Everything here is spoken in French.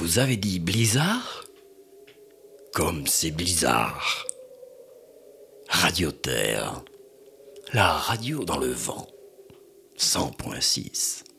Vous avez dit blizzard? Comme c'est blizzard. Radio Terre, la radio dans le vent, 100.6.